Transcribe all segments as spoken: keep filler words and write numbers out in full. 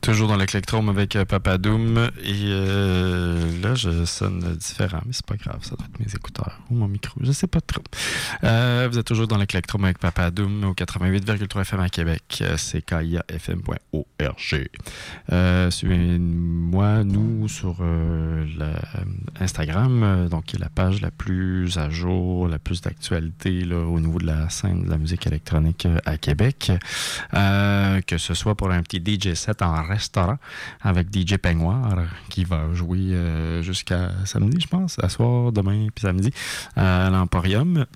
Toujours dans le Clectrome avec euh, Papa Doom. Et euh, là, je sonne différent, mais c'est pas grave, ça doit être mes écouteurs ou mon micro, je sais pas trop. Euh, vous êtes toujours dans le Clectrome avec Papa Doom au quatre-vingt-huit virgule trois F M à Québec, C K I A F M point org. Euh, Suivez-moi, nous, sur euh, la, Instagram, euh, donc qui est la page la plus à jour, la plus d'actualité là, au niveau de la scène de la musique électronique euh, à Québec. Euh, que ce soit pour un petit D J set en restaurant avec D J Peignoir qui va jouer euh, jusqu'à samedi, je pense, à soir, demain puis samedi à l'Emporium.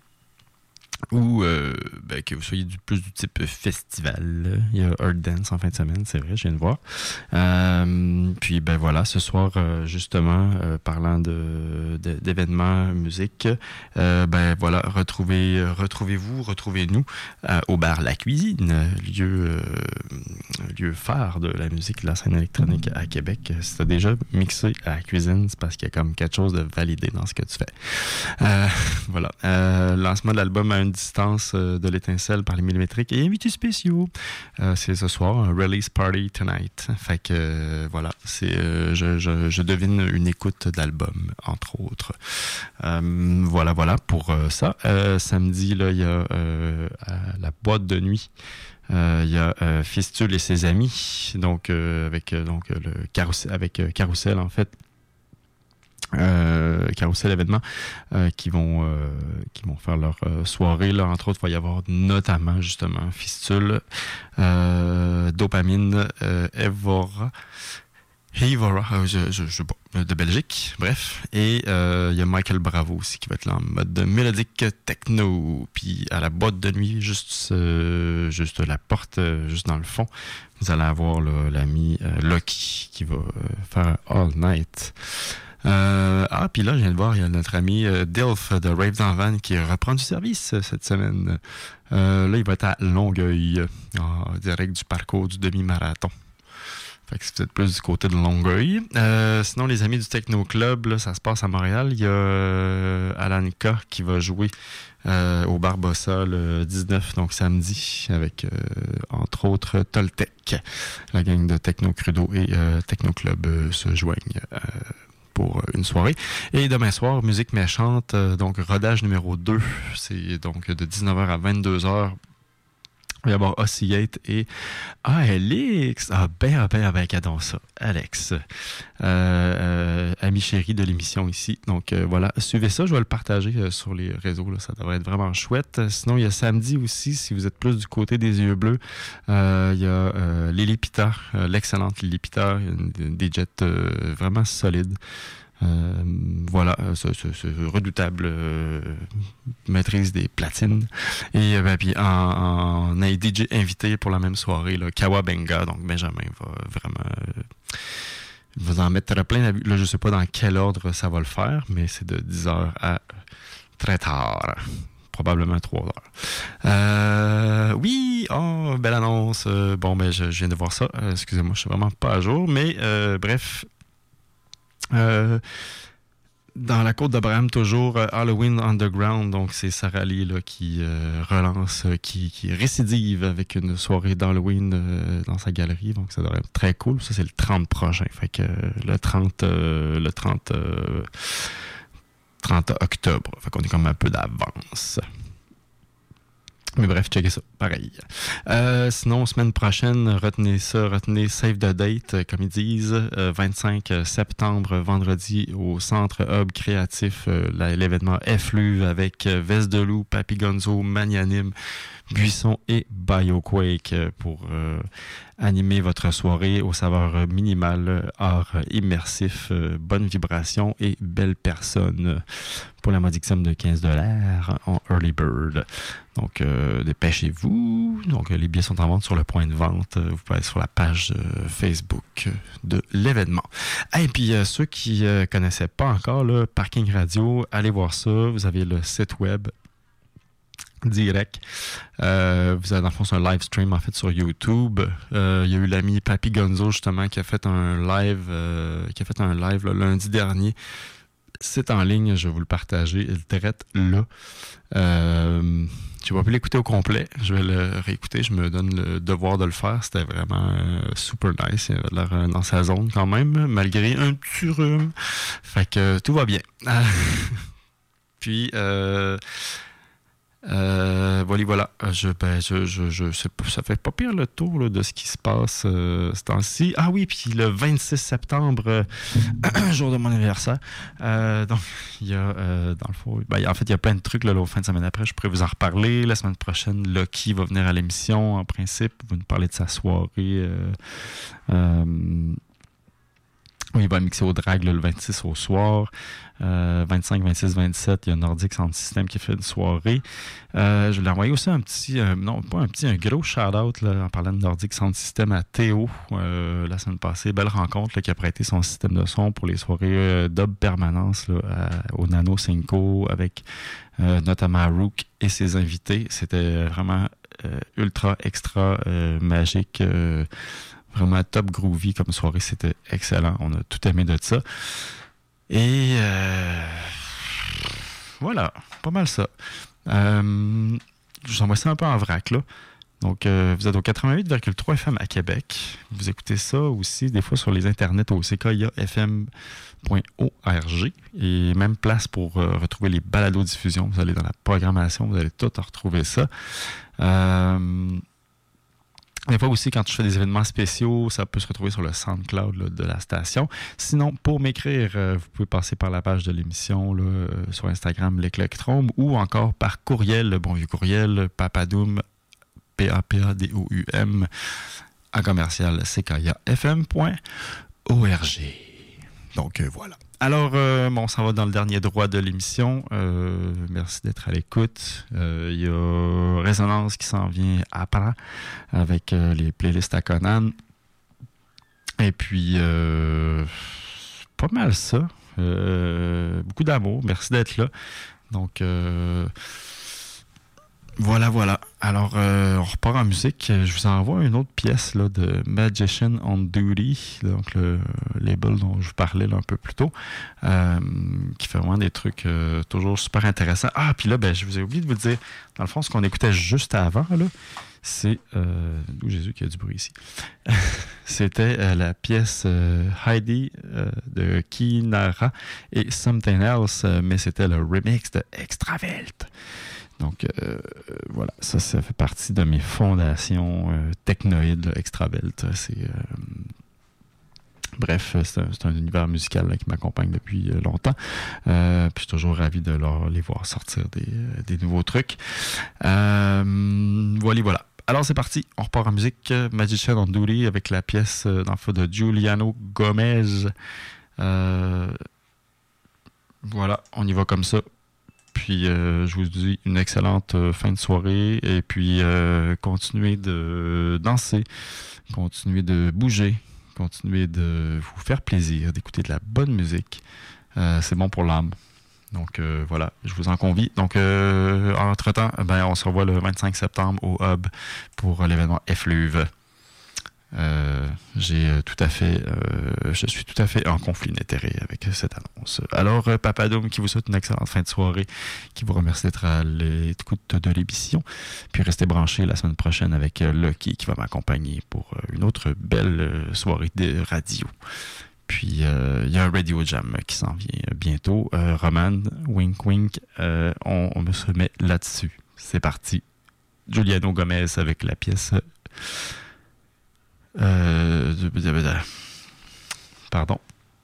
Ou euh, ben, que vous soyez du, plus du type festival. Il y a Earth Dance en fin de semaine, c'est vrai, je viens de voir. Euh, puis ben voilà, ce soir, euh, justement, euh, parlant de, de, d'événements musique, euh, ben voilà, retrouvez, retrouvez-vous, retrouvez-nous euh, au bar La Cuisine, lieu, euh, lieu phare de la musique et de la scène électronique à Québec. Si t'as déjà mixé à la cuisine, c'est parce qu'il y a comme quelque chose de validé dans ce que tu fais. Euh, voilà. Euh, lancement de l'album à une distance euh, de l'étincelle par les millimétriques et invités spéciaux. Euh, c'est ce soir, un release party tonight. Fait que euh, voilà, c'est, euh, je, je, je devine une écoute d'album, entre autres. Euh, voilà, voilà pour euh, ça. Euh, samedi, là, il y a euh, à la boîte de nuit. Il euh, y a euh, Fistule et ses amis, donc euh, avec euh, donc le carrousel, avec euh, Carousel en fait. Euh, Carousel événements euh, qui vont euh, qui vont faire leur euh, soirée là, entre autres il va y avoir notamment justement Fistule, euh, Dopamine, euh, Evora Evora euh, je, je, je sais pas, de Belgique, bref, et il euh, y a Michael Bravo aussi qui va être là en mode mélodique techno, puis à la boîte de nuit juste euh, juste la porte euh, juste dans le fond vous allez avoir là, l'ami euh, Lucky qui va euh, faire All Night. Euh, ah, puis là, je viens de voir, il y a notre ami euh, Dilf de Rave dans Van qui reprend du service euh, cette semaine. Euh, là, il va être à Longueuil, en direct du parcours du demi-marathon. Fait que c'est peut-être plus du côté de Longueuil. Euh, sinon, les amis du Techno Club, là, ça se passe à Montréal. Il y a euh, Alan K qui va jouer euh, au Barbossa le dix-neuf, donc samedi, avec euh, entre autres Toltec. La gang de Techno Crudo et euh, Techno Club euh, se joignent euh, pour une soirée. Et demain soir, musique méchante, euh, donc rodage numéro deux, c'est donc de dix-neuf heures à vingt-deux heures. Il va y avoir Oscillate et ah, Alex! Ah, ben, ah, ben, ah, ben, cadons ça. Alex, euh, euh, ami chéri de l'émission ici. Donc, euh, voilà, suivez ça, je vais le partager euh, sur les réseaux, là, ça devrait être vraiment chouette. Sinon, il y a samedi aussi, si vous êtes plus du côté des yeux bleus, euh, il y a euh, Lily Pita, euh, l'excellente Lily Pita, des jets euh, vraiment solides. Euh, voilà, ce, ce, ce redoutable euh, maîtrise des platines. Et euh, ben, puis en, en D J invité pour la même soirée, là, Kawabenga, donc Benjamin va vraiment euh, vous en mettre plein la vue. Là, je sais pas dans quel ordre ça va le faire, mais c'est de dix heures à très tard. Probablement trois heures. Euh, oui, oh, belle annonce. Euh, bon, ben, je, je viens de voir ça. Euh, excusez-moi, je suis vraiment pas à jour, mais euh, bref. Euh, dans la côte d'Abraham, toujours euh, Halloween Underground, donc c'est Sarah Lee là, qui euh, relance, euh, qui, qui récidive avec une soirée d'Halloween euh, dans sa galerie, donc ça devrait être très cool. Ça, c'est le trente prochain, fait que euh, le trente, euh, le trente, euh, trente octobre, fait qu'on est comme un peu d'avance. Mais bref, checkez ça, pareil. Euh, sinon, semaine prochaine, retenez ça, retenez Save the Date, comme ils disent, euh, vingt-cinq septembre, vendredi, au Centre Hub Créatif, euh, l'événement F L U avec euh, Veste de Loup, Papy Gonzo, Magnanime, Buisson et BioQuake pour euh, animer votre soirée aux saveurs minimales, art immersif, euh, bonne vibration et belle personne pour la modique somme de quinze dollars en Early Bird. Donc, euh, dépêchez-vous. Donc, les billets sont en vente sur le point de vente. Vous pouvez aller sur la page euh, Facebook de l'événement. Et puis, euh, ceux qui ne euh, connaissaient pas encore le Parking Radio, allez voir ça. Vous avez le site web direct. Euh, vous avez dans le fond, c'est un live stream en fait sur YouTube. Euh, il y a eu l'ami Papy Gonzo justement qui a fait un live euh, qui a fait un live là, lundi dernier. C'est en ligne, je vais vous le partager. Il traite là. Euh, Je n'ai pas pu l'écouter au complet. Je vais le réécouter. Je me donne le devoir de le faire. C'était vraiment euh, super nice. Il avait l'air euh, dans sa zone quand même, malgré un petit rhume. Fait que euh, tout va bien. Puis, euh, euh, voilà, voilà. Je, ben, je, je, je, ça fait pas pire le tour là, de ce qui se passe euh, ce temps-ci. Ah oui, puis le vingt-six septembre, euh, jour de mon anniversaire. Euh, donc, il y a, euh, dans le fond, ben, en fait, il y a plein de trucs là, la fin de semaine après. Je pourrais vous en reparler. La semaine prochaine, Lucky va venir à l'émission, en principe. Il va nous parler de sa soirée. Euh, euh, Oui, il va mixer au drag là, le vingt-six au soir. Euh, vingt-cinq, vingt-six, vingt-sept, il y a Nordic Sound System qui fait une soirée. Euh, je lui ai envoyé aussi un petit, euh, non, pas un petit, un gros shout-out là, en parlant de Nordic Sound System à Théo euh, la semaine passée. Belle rencontre là, qui a prêté son système de son pour les soirées euh, Dub Permanence là, à, au Nano Cinco avec euh, notamment Rook et ses invités. C'était vraiment euh, ultra, extra euh, magique. Euh, Vraiment top groovy comme soirée, c'était excellent. On a tout aimé de ça. Et euh, voilà, pas mal ça. Euh, je vous envoie ça un peu en vrac, là. Donc, euh, vous êtes au quatre-vingt-huit virgule trois F M à Québec. Vous écoutez ça aussi, des fois, sur les internets au c k i a f m point org. Et même place pour euh, retrouver les balados-diffusions. Vous allez dans la programmation, vous allez tout retrouver ça. Euh... Des fois aussi, quand je fais des événements spéciaux, ça peut se retrouver sur le SoundCloud là, de la station. Sinon, pour m'écrire, euh, vous pouvez passer par la page de l'émission là, euh, sur Instagram, l'Éclectrome, ou encore par courriel, le bon vieux courriel, papadoum, P A P A D O U M, à commercial c k i a f m point org. Donc, euh, voilà. Alors, euh, bon, on s'en va dans le dernier droit de l'émission. Euh, merci d'être à l'écoute. Il euh, y a Résonance qui s'en vient après avec euh, les playlists à Conan. Et puis, euh, pas mal ça. Euh, beaucoup d'amour. Merci d'être là. Donc, euh, voilà, voilà. Alors, euh, on repart en musique. Je vous envoie une autre pièce là, de Magician on Duty, donc le label dont je vous parlais là, un peu plus tôt, euh, qui fait vraiment des trucs euh, toujours super intéressants. Ah, puis là, ben, je vous ai oublié de vous dire, dans le fond, ce qu'on écoutait juste avant, là, c'est... Euh, d'où Jésus qu'il y a du bruit ici. C'était euh, la pièce euh, Heidi euh, de Kinara et Something Else, euh, mais c'était le remix de Extravelt. Donc, euh, voilà, ça, ça fait partie de mes fondations euh, technoïdes, là, Extravelt. C'est, euh, bref, c'est un, c'est un univers musical là, qui m'accompagne depuis euh, longtemps. Euh, puis, je suis toujours ravi de leur, les voir sortir des, euh, des nouveaux trucs. Euh, voilà, voilà. Alors, c'est parti. On repart en musique. Magician on Duty avec la pièce, euh, dans le fond, de Giuliano Gomez. Euh, voilà, on y va comme ça. Puis, euh, je vous dis une excellente euh, fin de soirée. Et puis, euh, continuez de danser, continuez de bouger, continuez de vous faire plaisir, d'écouter de la bonne musique. Euh, c'est bon pour l'âme. Donc, euh, voilà, je vous en convie. Donc, euh, entre-temps, ben, on se revoit le vingt-cinq septembre au Hub pour l'événement Effluve. Euh, j'ai tout à fait, euh, je suis tout à fait en conflit d'intérêt avec cette annonce. Alors, euh, Papadoum qui vous souhaite une excellente fin de soirée, qui vous remercie d'être à l'écoute de l'émission. Puis restez branchés la semaine prochaine avec euh, Lucky qui va m'accompagner pour euh, une autre belle euh, soirée de radio. Puis il euh, y a un Radio Jam qui s'en vient bientôt. Euh, Roman, wink wink, euh, on, on se met là-dessus. C'est parti. Giuliano Gomez avec la pièce. Euh, pardon.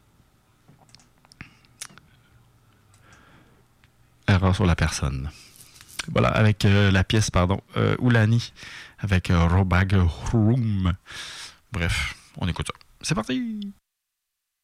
Erreur sur la personne. Voilà, avec euh, la pièce, pardon, euh, Oulani, avec euh, Robag Room. Bref, on écoute ça. C'est parti!